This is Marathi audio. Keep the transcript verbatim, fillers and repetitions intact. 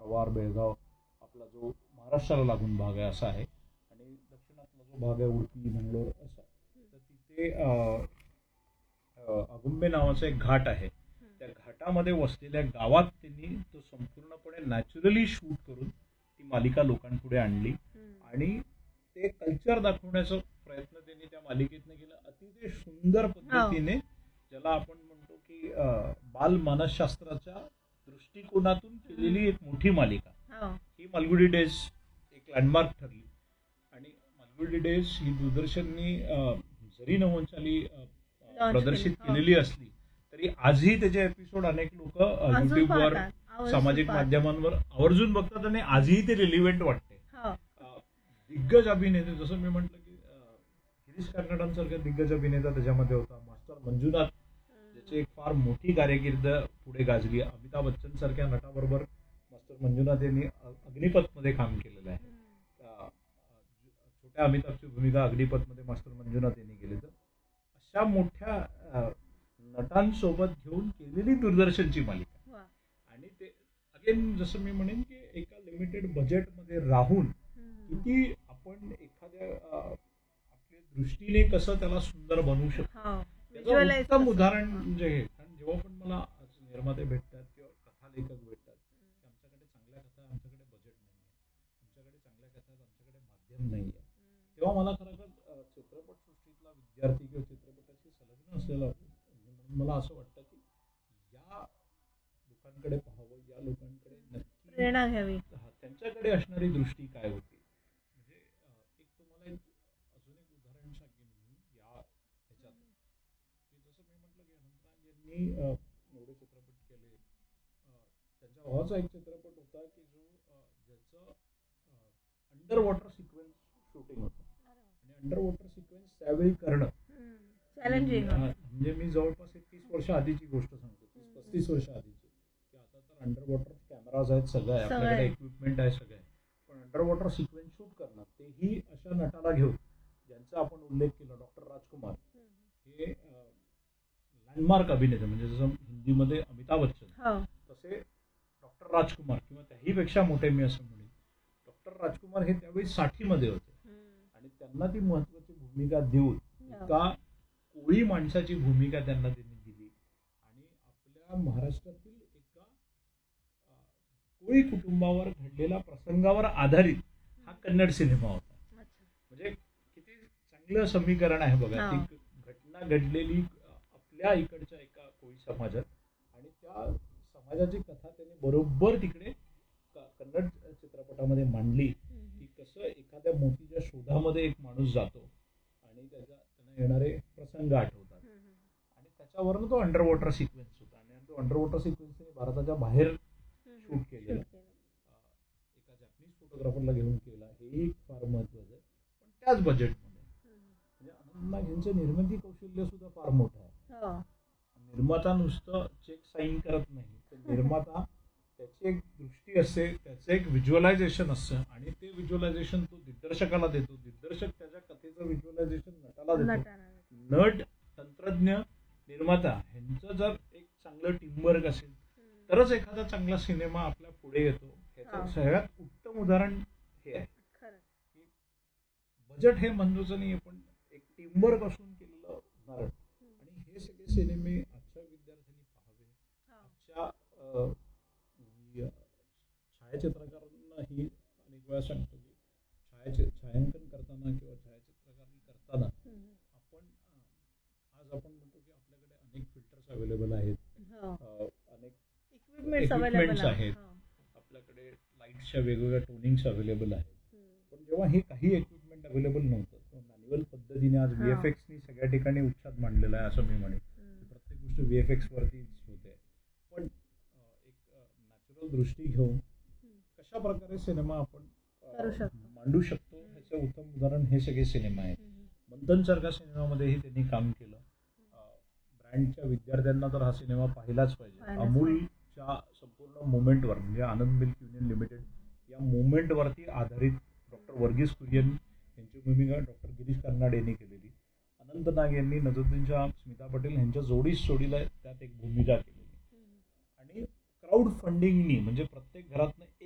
कारवार, बेळगाव आपला जो महाराष्ट्राला लागून भाग आहे असा आहे आणि दक्षिणातला जो भाग आहे उडपी, मंगलोर असा. तर तिथे अगुंबे नावाचा एक घाट आहे. त्या घाटामध्ये वसलेल्या गावात त्यांनी तो संपूर्णपणे नॅचरली शूट करून ती मालिका लोकांपुढे आणली आणि ते कल्चर दाखवण्याचा प्रयत्न त्यांनी त्या मालिकेतनं केला अतिशय सुंदर पद्धतीने, ज्याला आपण म्हणतो की बाल मानसशास्त्राच्या दृष्टिकोनातून केलेली एक मोठी मालिका. ही मालगुडी डेज एक लँडमार्क ठरली आणि मालगुडी डेज ही दूरदर्शननी जरी नवंचाली प्रदर्शित केलेली असली तरी आजही त्याचे एपिसोड अनेक लोक युट्यूबवर, सामाजिक माध्यमांवर आवर्जून बघतात आणि आजही ते रिलिव्हेंट वाटते. दिग्गज अभिनेते, जसं मी म्हटलं की गिरीश कर्नाडांसारखा दिग्गज अभिनेता त्याच्यामध्ये होता. मास्टर मंजुनाथ, ज्याची एक फार मोठी कारकीर्द पुढे गाजली. अमिताभ बच्चन सारख्या नटाबरोबर मास्टर मंजुनाथ यांनी अग्निपथमध्ये काम केलेलं आहे. छोट्या अमिताभची भूमिका अग्निपथमध्ये मास्टर मंजुनाथ यांनी केली. तर अशा मोठ्या नटांसोबत घेऊन केलेली दूरदर्शनची मालिका आणि ते अगेन जसं मी म्हणेन की एका लिमिटेड बजेटमध्ये राहून किती आपण एखाद्या आपल्या दृष्टीने कसं त्याला सुंदर बनवू शकतो त्याचं उत्तम उदाहरण म्हणजे हे. कारण जेव्हा पण मला निर्माते भेटतात किंवा कथा लेखक भेटतात की आमच्याकडे चांगल्या कथा, आमच्याकडे बजेट नाही आहे, आमच्याकडे चांगल्या कथा आहेत, आमच्याकडे माध्यम नाही आहे, तेव्हा मला खरं चित्रपटसृष्टीतला विद्यार्थी किंवा चित्रपटाशी संलग्न असलेला म्हणून मला असं वाटतं की या लोकांकडे पाहावं, या लोकांकडे नक्की प्रेरणा घ्यावी, त्यांच्याकडे असणारी दृष्टी काय होती. म्हणजे एक तुम्हाला एक अजून एक उदाहरण सांगेन मी या ह्याच्यात की जसं मी म्हटलं की अनंतनाग यांनी एवढे चित्रपट केले. त्यांच्या भावाचा एक चित्रपट होता की जो ज्याचं अंडर वॉटर सिक्वेन्स शूटिंग होतं आणि अंडर वॉटर सिक्वेन्स त्यावेळी करणं चॅलेंजिंग. म्हणजे मी जवळपास एक तीस वर्ष आधीची गोष्ट सांगतो, तीस पस्तीस वर्ष आधीची, की आता तर अंडर वॉटर कॅमेराज आहेत, सगळं आहे आपल्याकडे, इक्विपमेंट आहे, सगळं आहे, पण अंडर वॉटर सिक्वेन्स शूट करणं तेही अशा नटाला घेऊन ज्यांचा आपण उल्लेख केला, डॉक्टर राजकुमार हे लँडमार्क अभिनेते. म्हणजे जसं हिंदीमध्ये अमिताभ बच्चन तसे डॉक्टर राजकुमार किंवा त्याही पेक्षा मोठे मी असं म्हणेन. डॉक्टर राजकुमार हे त्यावेळी साठीमध्ये होते आणि त्यांना ती महत्वाची भूमिका देऊन एका कोळी माणसाची भूमिका त्यांना त्यांनी दिली आणि आपल्या महाराष्ट्रातील एका कोळी कुटुंबावर घडलेल्या प्रसंगावर आधारित हा कन्नड सिनेमा होता. म्हणजे किती चांगलं समीकरण आहे बघा. ती घटना घडलेली आपल्या इकडच्या एका कोळी समाजात आणि त्या समाजाची कथा त्यांनी बरोबर तिकडे कन्नड चित्रपटामध्ये मांडली की कसं एखाद्या मोतीच्या शोधामध्ये एक माणूस जातो आणि त्याच्या त्यांना येणारे प्रसंग आठवतात आणि त्याच्यावरनं तो अंडर वॉटर सिक्वेन्स होता आणि तो अंडर वॉटर सिक्वेन्स भारताच्या बाहेर शूट केलेला, एका जॅपनीज फोटोग्राफरला घेऊन केला. हे फार महत्वाचं आहे, पण त्याच बजेटमध्ये. म्हणजे अनंतनाग यांचं निर्मिती कौशल्य सुद्धा फार मोठं आहे. निर्माता नुसतं चेक साईन करत नाही, तर निर्माता त्याची एक दृष्टी असते, त्याचं एक व्हिज्युअलायझेशन असतं आणि ते व्हिज्युअलायझेशन तो दिग्दर्शकाला देतो, दिग्दर्शक त्याच्या कथेचं व्हिज्युअलायझेशन नटाला देतो. नट, तंत्रज्ञ, निर्माता ह्यांचं जर एक चांगलं टीमवर्क असेल तरच एखादा चांगला सिनेमा आपल्या पुढे येतो. ह्याचं सगळ्यात उत्तम उदाहरण हे आहे की बजेट हे महत्वाचं नाही, पण एक टीमवर्क असून केलेलं उदाहरण. आणि हे सगळे सिनेमे आजच्या विद्यार्थ्यांनी पाहावे. आजच्या छायाचित्रकारांना ही अनेक वेळा सांगतो की छायाचित्र छायांकन करताना किंवा छायाचित्रकारणी करताना आपण आज आपण म्हणतो की आपल्याकडे अनेक फिल्टर्स अवेलेबल आहेत, अनेक इक्विपमेंट्स आहेत, आपल्याकडे लाईट्सच्या वेगवेगळ्या टोनिंग्स अवेलेबल आहेत. पण जेव्हा हे काही इक्विपमेंट अवेलेबल नव्हतं, मॅन्युअल पद्धतीने आज व्हीएफएक्सनी सगळ्या ठिकाणी उच्चार मांडलेला आहे असं मी म्हणेन. प्रत्येक गोष्ट व्हीएफएक्स वरतीच होते. पण एक नॅचरल दृष्टी घेऊन कशा प्रकारे सिनेमा आपण मांडू शकतो ह्याचं उत्तम उदाहरण हे सगळे सिनेमा आहेत. मंथन सारख्या सिनेमामध्येही त्यांनी काम केलं. ब्रँडच्या विद्यार्थ्यांना तर हा सिनेमा पाहिलाच पाहिजे. अमूलच्या संपूर्ण मुवमेंटवर म्हणजे आनंद मिल्क युनियन लिमिटेड या मुवमेंटवरती आधारित डॉक्टर वर्गीस कुरियन यांची भूमिका डॉक्टर गिरीश कर्नाड यांनी केलेली. अनंतनाग यांनी नजरुद्दीनच्या स्मिता पटेल यांच्या जोडीस जोडीला त्यात एक भूमिका केलेली आणि क्राऊड फंडिंगनी म्हणजे प्रत्येक घरातनं